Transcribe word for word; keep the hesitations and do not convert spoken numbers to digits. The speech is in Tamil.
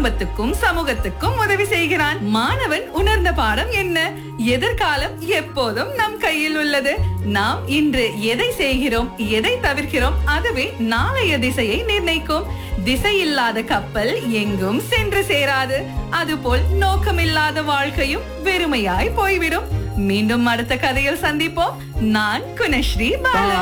குடும்பத்துக்கும் சமூகத்துக்கும் உதவி செய்கிறான். மாணவன் உணர்ந்த பாடம் என்ன? எதிர்காலம் எப்போதும் நம் கையில் உள்ளது. நாம் இன்று எதை செய்கிறோம், எதை தவிர்க்கிறோம், அதுவே நாளைய திசையை நிர்ணயிக்கும். திசை இல்லாத கப்பல் எங்கும் சென்று சேராது. அதுபோல் நோக்கமில்லாத வாழ்க்கையும் வெறுமையாய் போய்விடும். மீண்டும் அடுத்த கதையில் சந்திப்போம். நான் குணஸ்ரீ பாலா.